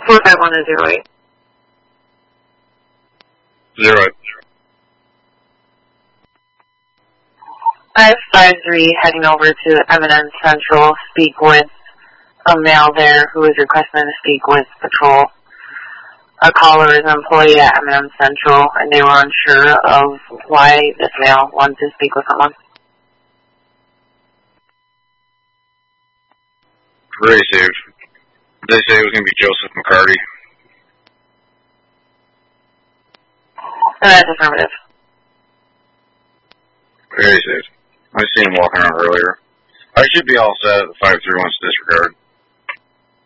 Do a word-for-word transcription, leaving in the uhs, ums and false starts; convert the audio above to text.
four five one to zero eight. Zero eight. five five three heading over to Eminence Central, speak with a male there who is requesting to speak with patrol. A caller is an employee at Eminence Central, and they were unsure of why this male wanted to speak with someone. Very safe. They say it was going to be Joseph McCarty. And that's affirmative. Very safe. I seen him walking around earlier. I should be all set. The five three wants to disregard.